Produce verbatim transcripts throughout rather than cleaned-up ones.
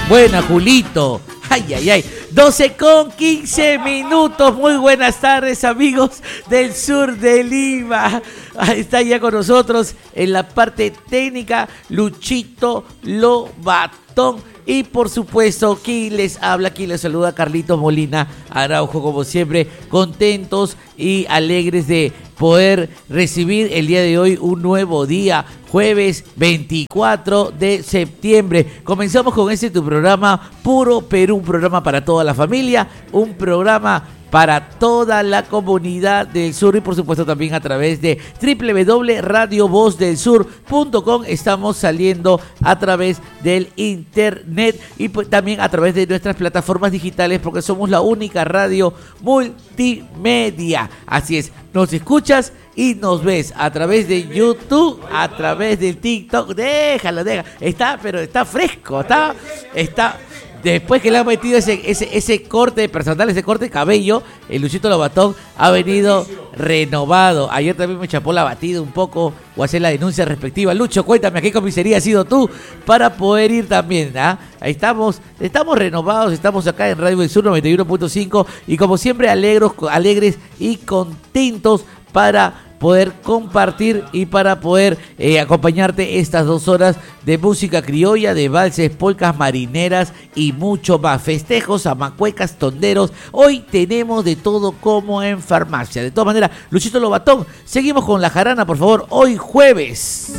Buena, Julito. Ay, ay, ay. doce con quince minutos. Muy buenas tardes, amigos del sur de Lima. Ahí está ya con nosotros en la parte técnica Luchito Lobatón. Y por supuesto, aquí les habla, aquí les saluda Carlitos Molina Araujo, como siempre, contentos y alegres de poder recibir el día de hoy un nuevo día, jueves veinticuatro de septiembre. Comenzamos con este tu programa Puro Perú, un programa para toda la familia, un programa para toda la comunidad del sur y por supuesto también a través de doble u doble u doble u punto radio voz del sur punto com. Estamos saliendo a través del internet y pues también a través de nuestras plataformas digitales porque somos la única radio multimedia. Así es, nos escuchas y nos ves a través de YouTube, a través del TikTok. Déjalo, déjalo. Está, pero está fresco, está, está... Después que le han metido ese, ese, ese corte personal, ese corte de cabello, el Luchito Lobatón ha venido renovado. Ayer también me chapó la batida un poco o hacer la denuncia respectiva. Lucho, cuéntame, ¿a qué comisaría has sido tú para poder ir también? ¿Ah? Ahí estamos, estamos renovados, estamos acá en Radio del Sur noventa y uno punto cinco y como siempre alegros, alegres y contentos para poder compartir y para poder eh, acompañarte estas dos horas de música criolla, de valses, polcas, marineras y mucho más. Festejos, amacuecas, tonderos. Hoy tenemos de todo como en farmacia. De todas maneras, Luchito Lobatón, seguimos con la jarana, por favor, hoy jueves.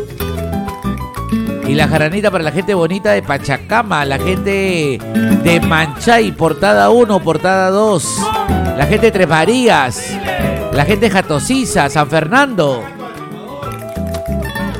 Y la jaranita para la gente bonita de Pachacama, la gente de Manchay, portada uno, portada dos, la gente de Tres Marías, la gente de Jatosiza, San Fernando.